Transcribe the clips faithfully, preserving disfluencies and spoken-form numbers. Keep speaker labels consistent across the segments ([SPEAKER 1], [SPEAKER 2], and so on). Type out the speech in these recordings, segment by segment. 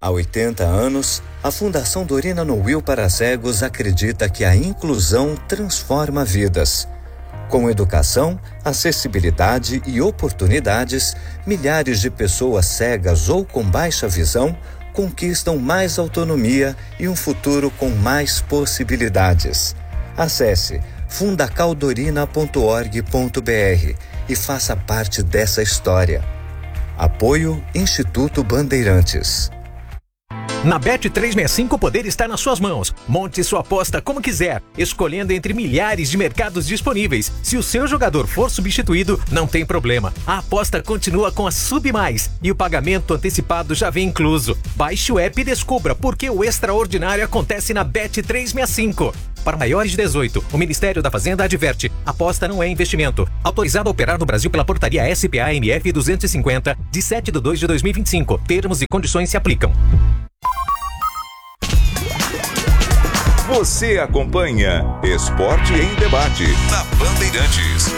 [SPEAKER 1] Há oitenta anos, a Fundação Dorina Noil para Cegos acredita que a inclusão transforma vidas. Com educação, acessibilidade e oportunidades, milhares de pessoas cegas ou com baixa visão conquistam mais autonomia e um futuro com mais possibilidades. Acesse fundacaldorina ponto org ponto br e faça parte dessa história. Apoio Instituto Bandeirantes.
[SPEAKER 2] Na Bet trezentos e sessenta e cinco o poder está nas suas mãos. Monte sua aposta como quiser, escolhendo entre milhares de mercados disponíveis. Se o seu jogador for substituído, não tem problema. A aposta continua com a Sub Mais e o pagamento antecipado já vem incluso. Baixe o app e descubra por que o extraordinário acontece na Bet trezentos e sessenta e cinco. Para maiores de dezoito, o Ministério da Fazenda adverte: aposta não é investimento. Autorizado a operar no Brasil pela portaria S P A M F duzentos e cinquenta, de sete de dois de dois mil e vinte e cinco. Termos e condições se aplicam.
[SPEAKER 3] Você acompanha Esporte em Debate na Bandeirantes.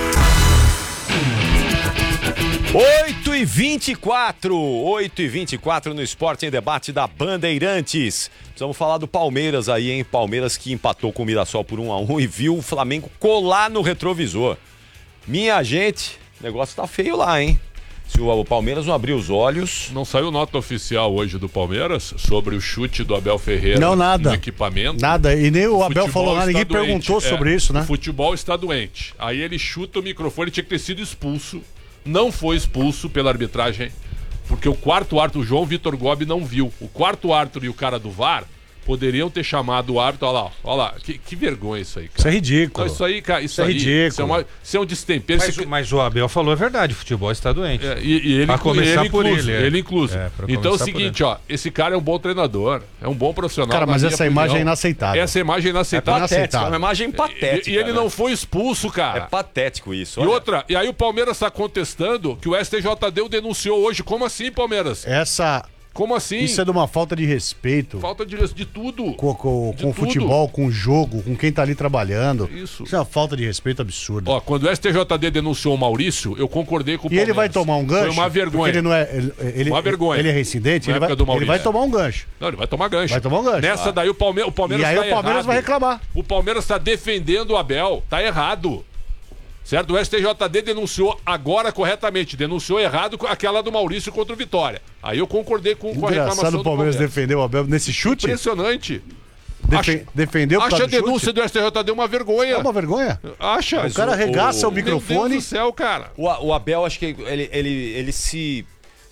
[SPEAKER 4] oito e vinte e quatro, oito e vinte e quatro no Esporte em Debate da Bandeirantes. Precisamos falar do Palmeiras aí, hein? Palmeiras que empatou com o Mirassol por um a um e viu o Flamengo colar no retrovisor. Minha gente, o negócio tá feio lá, hein? Se o Palmeiras não abrir os olhos...
[SPEAKER 5] Não saiu nota oficial hoje do Palmeiras sobre o chute do Abel Ferreira
[SPEAKER 6] não, nada.
[SPEAKER 5] no equipamento.
[SPEAKER 6] Nada, e nem o Abel falou nada, ninguém doente. perguntou sobre
[SPEAKER 5] é,
[SPEAKER 6] isso, né?
[SPEAKER 5] O futebol está doente. Aí ele chuta o microfone, tinha que ter sido expulso. Não foi expulso pela arbitragem, porque o quarto árbitro, o João Vitor Gobi, não viu. O quarto árbitro e o cara do V A R poderiam ter chamado o árbitro. Olha lá, olha lá. Que, que vergonha isso aí, cara.
[SPEAKER 6] Isso é ridículo.
[SPEAKER 5] Então, isso aí, cara, isso,
[SPEAKER 6] isso é
[SPEAKER 5] aí,
[SPEAKER 6] ridículo.
[SPEAKER 5] Isso é, uma, isso é um destempero.
[SPEAKER 7] Mas,
[SPEAKER 5] Esse...
[SPEAKER 7] mas o Abel falou a verdade, o futebol está doente.
[SPEAKER 5] É, e, e ele,
[SPEAKER 7] pra começar
[SPEAKER 5] ele
[SPEAKER 7] por
[SPEAKER 5] incluso,
[SPEAKER 7] ele. É.
[SPEAKER 5] Ele incluso.
[SPEAKER 7] É,
[SPEAKER 5] então é o seguinte, ó, esse cara é um bom treinador, é um bom profissional.
[SPEAKER 6] Cara, mas essa imagem é inaceitável.
[SPEAKER 5] Essa imagem é inaceitável.
[SPEAKER 4] É patética, é uma imagem patética.
[SPEAKER 5] E, e ele
[SPEAKER 4] né?
[SPEAKER 5] não foi expulso, cara.
[SPEAKER 4] É patético isso.
[SPEAKER 5] E
[SPEAKER 4] olha.
[SPEAKER 5] outra, e aí o Palmeiras está contestando que o S T J D o denunciou hoje. Como assim, Palmeiras?
[SPEAKER 6] Essa...
[SPEAKER 5] Como assim?
[SPEAKER 6] Isso é de uma falta de respeito.
[SPEAKER 5] Falta de, de tudo.
[SPEAKER 6] Com, com,
[SPEAKER 5] de
[SPEAKER 6] com o
[SPEAKER 5] tudo.
[SPEAKER 6] futebol, com o jogo, com quem tá ali trabalhando.
[SPEAKER 5] Isso.
[SPEAKER 6] Isso é uma falta de respeito absurda.
[SPEAKER 5] Ó, quando o S T J D denunciou o Maurício, eu concordei com o
[SPEAKER 6] E
[SPEAKER 5] Palmeiras.
[SPEAKER 6] ele vai tomar um gancho?
[SPEAKER 5] Foi uma vergonha.
[SPEAKER 6] Ele não é. Ele, ele,
[SPEAKER 5] uma vergonha.
[SPEAKER 6] Ele é reincidente, ele vai, ele vai tomar um gancho.
[SPEAKER 5] Não, ele vai tomar gancho.
[SPEAKER 6] Vai tomar um gancho.
[SPEAKER 5] Nessa
[SPEAKER 6] ah.
[SPEAKER 5] daí o Palmeiras, o Palmeiras
[SPEAKER 6] E aí
[SPEAKER 5] tá
[SPEAKER 6] o Palmeiras
[SPEAKER 5] errado.
[SPEAKER 6] vai reclamar.
[SPEAKER 5] O Palmeiras está defendendo o Abel. Tá errado. Certo? O S T J D denunciou agora corretamente. Denunciou errado aquela do Maurício contra o Vitória. Aí eu concordei com, com a reclamação
[SPEAKER 6] Engraçado
[SPEAKER 5] do
[SPEAKER 6] o Palmeiras
[SPEAKER 5] Palmeiras.
[SPEAKER 6] defendeu o Abel nesse chute?
[SPEAKER 5] Impressionante.
[SPEAKER 6] Defe
[SPEAKER 5] Acha,
[SPEAKER 6] defendeu
[SPEAKER 5] Acha a
[SPEAKER 6] do
[SPEAKER 5] denúncia
[SPEAKER 6] chute?
[SPEAKER 5] do S T J D uma vergonha.
[SPEAKER 6] É uma vergonha?
[SPEAKER 5] Acha.
[SPEAKER 6] O cara arregaça o, o, o microfone.
[SPEAKER 5] Meu Deus do céu, cara.
[SPEAKER 4] O, o Abel, acho que ele, ele, ele se...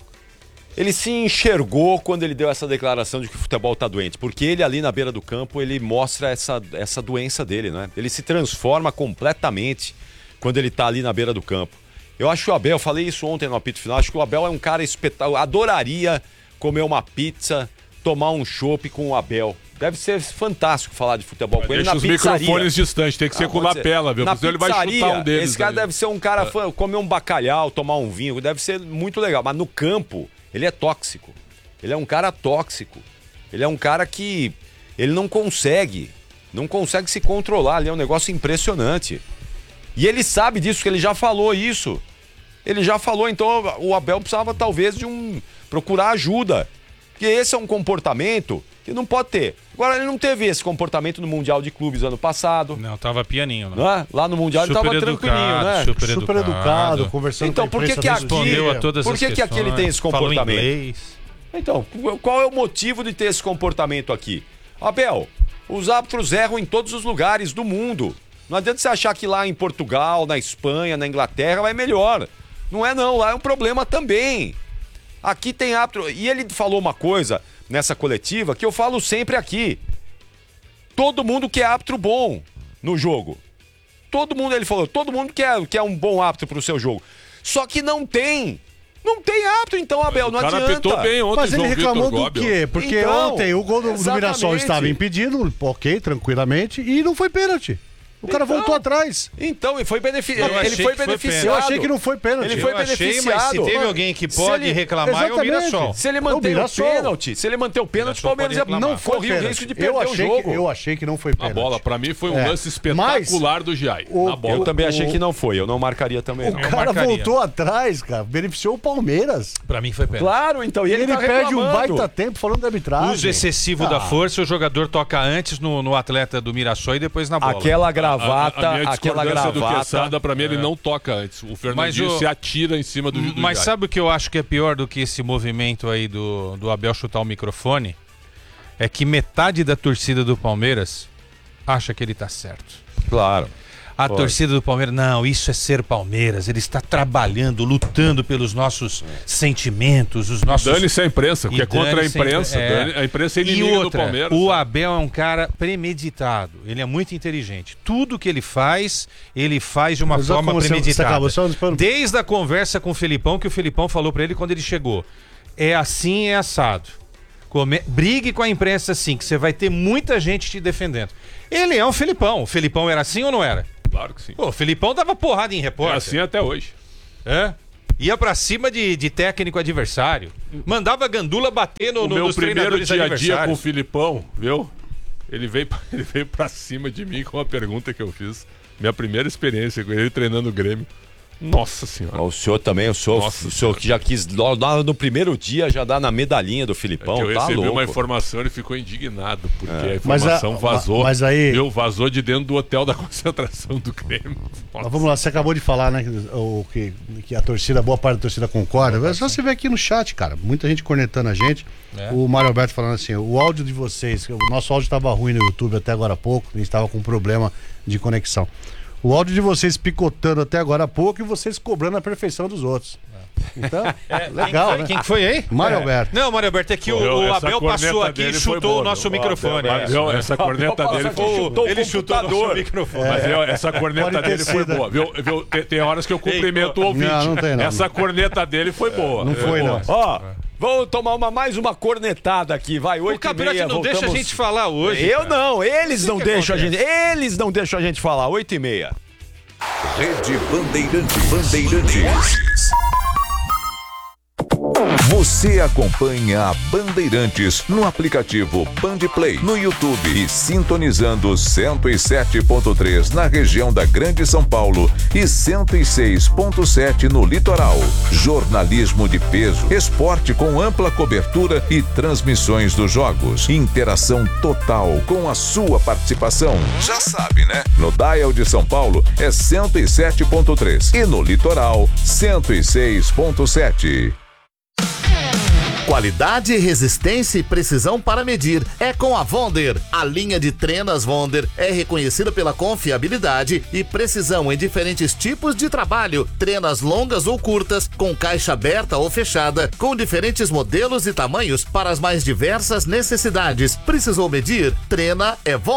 [SPEAKER 4] Ele se enxergou quando ele deu essa declaração de que o futebol tá doente. Porque ele ali na beira do campo, ele mostra essa, essa doença dele, né? Ele se transforma completamente quando ele tá ali na beira do campo. Eu acho que o Abel, eu falei isso ontem no apito final, acho que o Abel é um cara espetacular. Adoraria comer uma pizza, tomar um chopp com o Abel. Deve ser fantástico falar de futebol com ele na pizzaria.
[SPEAKER 5] Deixa os microfones distantes, tem que ser ah, com lapela, viu?
[SPEAKER 4] Porque ele vai chutar um deles. Esse cara
[SPEAKER 5] aí.
[SPEAKER 4] deve ser um cara fã, comer um bacalhau, tomar um vinho, deve ser muito legal. Mas no campo, ele é tóxico. Ele é um cara tóxico. Ele é um cara que ele não consegue, não consegue se controlar. Ele é um negócio impressionante. E ele sabe disso, que ele já falou isso. Ele já falou, então o Abel precisava talvez de um... procurar ajuda. Porque esse é um comportamento que não pode ter. Agora, ele não teve esse comportamento no Mundial de Clubes ano passado.
[SPEAKER 7] Não, tava pianinho.
[SPEAKER 4] Não é? Lá no Mundial super ele tava
[SPEAKER 7] educado,
[SPEAKER 4] tranquilinho, né?
[SPEAKER 7] Super,
[SPEAKER 6] super educado, educado, conversando
[SPEAKER 4] então,
[SPEAKER 6] com a
[SPEAKER 4] por que que aqui,
[SPEAKER 7] respondeu a todas
[SPEAKER 4] por
[SPEAKER 7] as
[SPEAKER 4] que que aqui ele tem esse comportamento? Então, qual é o motivo de ter esse comportamento aqui? Abel, os árbitros erram em todos os lugares do mundo. Não adianta você achar que lá em Portugal, na Espanha, na Inglaterra vai melhor. Não é não, lá é um problema também. Aqui tem árbitro... E ele falou uma coisa nessa coletiva que eu falo sempre aqui. Todo mundo quer árbitro bom no jogo. Todo mundo, ele falou, todo mundo quer, quer um bom árbitro pro seu jogo. Só que não tem. Não tem árbitro, então, Abel, não adianta. O cara apitou
[SPEAKER 5] bem ontem,
[SPEAKER 6] Mas ele
[SPEAKER 5] João
[SPEAKER 6] reclamou
[SPEAKER 5] Vitor
[SPEAKER 6] do
[SPEAKER 5] Gobi.
[SPEAKER 6] quê? Porque
[SPEAKER 4] então,
[SPEAKER 6] ontem o gol do, do Mirassol estava impedido, ok, tranquilamente, e não foi pênalti. O cara
[SPEAKER 4] Então-
[SPEAKER 6] voltou atrás.
[SPEAKER 4] Então, ele foi, benefi...
[SPEAKER 7] Eu
[SPEAKER 4] ele
[SPEAKER 7] achei
[SPEAKER 4] foi
[SPEAKER 7] que foi
[SPEAKER 4] beneficiado.
[SPEAKER 6] Eu achei que não foi pênalti.
[SPEAKER 4] Ele foi
[SPEAKER 7] Eu achei, mas se
[SPEAKER 4] beneficiado.
[SPEAKER 7] teve alguém que
[SPEAKER 4] Se
[SPEAKER 7] pode
[SPEAKER 4] ele-
[SPEAKER 7] reclamar, é o
[SPEAKER 6] Exatamente.
[SPEAKER 7] Mirassol.
[SPEAKER 4] Se ele
[SPEAKER 6] É o
[SPEAKER 4] mantém o
[SPEAKER 6] Mirassol.
[SPEAKER 4] pênalti, se ele manter o pênalti, o
[SPEAKER 7] Mirassol
[SPEAKER 4] Palmeiras
[SPEAKER 7] pode
[SPEAKER 4] ia-
[SPEAKER 7] reclamar.
[SPEAKER 6] Não foi
[SPEAKER 4] corria o
[SPEAKER 6] pênalti.
[SPEAKER 4] risco de perder
[SPEAKER 6] eu achei
[SPEAKER 4] o jogo.
[SPEAKER 6] Que, eu achei que não foi
[SPEAKER 5] A
[SPEAKER 6] pênalti.
[SPEAKER 5] bola, pra mim, foi um
[SPEAKER 6] É.
[SPEAKER 5] lance espetacular do Giai.
[SPEAKER 6] o-
[SPEAKER 5] Na bola.
[SPEAKER 4] Eu também
[SPEAKER 6] O-
[SPEAKER 4] achei que não foi, eu não marcaria também.
[SPEAKER 6] O
[SPEAKER 4] não.
[SPEAKER 7] Eu
[SPEAKER 6] cara
[SPEAKER 7] marcaria.
[SPEAKER 6] voltou atrás, cara. Beneficiou o Palmeiras.
[SPEAKER 7] Pra mim foi pênalti.
[SPEAKER 4] Claro, então, e
[SPEAKER 6] E
[SPEAKER 4] ele,
[SPEAKER 6] ele,
[SPEAKER 4] tá
[SPEAKER 6] perde um
[SPEAKER 4] reclamando.
[SPEAKER 6] baita tempo falando da arbitragem.
[SPEAKER 7] Uso excessivo da
[SPEAKER 6] Ah.
[SPEAKER 7] força, o jogador toca antes no, no atleta do Mirassol e depois na bola.
[SPEAKER 4] Aquela
[SPEAKER 5] A,
[SPEAKER 4] gravata,
[SPEAKER 5] a minha
[SPEAKER 4] aquela
[SPEAKER 5] discordância do
[SPEAKER 4] gravata.
[SPEAKER 5] Quesada, pra mim, ele não toca antes. O Fernandinho
[SPEAKER 7] Mas o-
[SPEAKER 5] se atira em cima do, do
[SPEAKER 7] Mas
[SPEAKER 5] Giai.
[SPEAKER 7] sabe o que eu acho que é pior do que esse movimento aí do, do Abel chutar o microfone? É que metade da torcida do Palmeiras acha que ele tá certo.
[SPEAKER 4] Claro.
[SPEAKER 7] A
[SPEAKER 4] Pode.
[SPEAKER 7] torcida do Palmeiras, não, isso é ser Palmeiras. Ele está trabalhando, lutando pelos nossos sentimentos, os nossos...
[SPEAKER 5] Dane-se a imprensa, porque
[SPEAKER 7] E
[SPEAKER 5] é contra a
[SPEAKER 7] dane-se a impre-
[SPEAKER 5] imprensa.
[SPEAKER 7] é.
[SPEAKER 5] Dane- A imprensa é
[SPEAKER 7] E
[SPEAKER 5] inimiga
[SPEAKER 7] outra,
[SPEAKER 5] do Palmeiras.
[SPEAKER 7] o
[SPEAKER 5] sabe?
[SPEAKER 7] Abel é um cara premeditado. Ele é muito inteligente. Tudo que ele faz, ele faz de uma
[SPEAKER 6] Mas olha
[SPEAKER 7] forma
[SPEAKER 6] como você-
[SPEAKER 7] premeditada.
[SPEAKER 6] você acabou só disparando.
[SPEAKER 7] Desde a conversa com o Felipão, que o Felipão falou pra ele quando ele chegou. É assim, é assado. Come... Brigue com a imprensa assim, que você vai ter muita gente te defendendo. Ele é um Felipão. O Felipão era assim ou não era?
[SPEAKER 5] Claro que sim.
[SPEAKER 7] Pô, o Felipão dava porrada em
[SPEAKER 5] É
[SPEAKER 7] repórter.
[SPEAKER 5] assim até hoje.
[SPEAKER 7] É? Ia pra cima de, de técnico adversário. Mandava a gandula bater no,
[SPEAKER 5] O
[SPEAKER 7] no,
[SPEAKER 5] meu
[SPEAKER 7] nos
[SPEAKER 5] primeiro
[SPEAKER 7] treinadores
[SPEAKER 5] dia a dia com o
[SPEAKER 7] adversários.
[SPEAKER 5] Filipão, viu? Ele veio, pra- ele veio pra cima de mim com uma pergunta que eu fiz. Minha primeira experiência com ele treinando o Grêmio. Nossa senhora.
[SPEAKER 4] O senhor também, o senhor,
[SPEAKER 5] Nossa
[SPEAKER 4] o senhor que já quis logo no primeiro dia já dar na medalhinha do Filipão,
[SPEAKER 5] É que eu
[SPEAKER 4] tá
[SPEAKER 5] recebi
[SPEAKER 4] louco.
[SPEAKER 5] uma informação e ficou indignado, porque a
[SPEAKER 6] Mas a-
[SPEAKER 5] informação vazou.
[SPEAKER 6] mas aí-
[SPEAKER 5] Viu? Vazou de dentro do hotel da concentração do Grêmio.
[SPEAKER 6] Mas vamos lá, você acabou de falar, né, que, o, que, que a torcida, boa parte da torcida concorda. É só você ver aqui no chat, cara, muita gente cornetando a gente.
[SPEAKER 7] É.
[SPEAKER 6] O Mário Alberto falando assim, o áudio de vocês, o nosso áudio estava ruim no YouTube até agora há pouco, a gente estava com problema de conexão. O áudio de vocês picotando até agora há pouco e vocês cobrando a perfeição dos outros. Então, legal,
[SPEAKER 7] Quem foi,
[SPEAKER 6] né?
[SPEAKER 7] quem que foi aí?
[SPEAKER 6] Mário Alberto.
[SPEAKER 7] Não, Mário Alberto, é que o,
[SPEAKER 5] Viu?
[SPEAKER 7] o
[SPEAKER 5] Essa
[SPEAKER 7] Abel passou
[SPEAKER 5] corneta
[SPEAKER 7] aqui e
[SPEAKER 5] dele foi
[SPEAKER 7] chutou
[SPEAKER 5] boa,
[SPEAKER 7] o nosso
[SPEAKER 5] viu?
[SPEAKER 7] microfone.
[SPEAKER 5] Mas, viu, essa corneta
[SPEAKER 4] Abel
[SPEAKER 5] dele
[SPEAKER 4] passou aqui,
[SPEAKER 5] foi
[SPEAKER 4] chutou o
[SPEAKER 7] Ele chutou o nosso
[SPEAKER 4] computador.
[SPEAKER 7] microfone.
[SPEAKER 5] Mas viu, essa corneta
[SPEAKER 6] Pode ter
[SPEAKER 5] dele foi
[SPEAKER 6] sido.
[SPEAKER 5] boa. Viu, viu, tem, tem horas que eu cumprimento o ouvinte.
[SPEAKER 6] Não, não tem, não.
[SPEAKER 5] Essa corneta dele foi boa.
[SPEAKER 6] Não foi, não.
[SPEAKER 4] Ó, vamos tomar uma, mais uma cornetada aqui, vai,
[SPEAKER 7] O
[SPEAKER 4] oito e
[SPEAKER 7] Capirote
[SPEAKER 4] meia,
[SPEAKER 7] não deixa a
[SPEAKER 4] voltamos-
[SPEAKER 7] gente falar hoje.
[SPEAKER 4] Eu
[SPEAKER 7] cara.
[SPEAKER 4] não, eles
[SPEAKER 7] que
[SPEAKER 4] não
[SPEAKER 7] que
[SPEAKER 4] deixam a gente,
[SPEAKER 7] acontece?
[SPEAKER 4] eles não deixam a gente falar, oito e meia.
[SPEAKER 3] Rede Bandeirantes. Bandeirantes. Você acompanha a Bandeirantes no aplicativo Bandplay, no YouTube e sintonizando cento e sete ponto três na região da Grande São Paulo e cento e seis ponto sete no litoral. Jornalismo de peso, esporte com ampla cobertura e transmissões dos jogos. Interação total com a sua participação. Já sabe, né? No dial de São Paulo é cento e sete ponto três e no litoral cento e seis ponto sete.
[SPEAKER 8] Qualidade, resistência e precisão para medir é com a Wonder. A linha de trenas Wonder é reconhecida pela confiabilidade e precisão em diferentes tipos de trabalho. Trenas longas ou curtas, com caixa aberta ou fechada, com diferentes modelos e tamanhos para as mais diversas necessidades. Precisou medir? Trena é Wonder.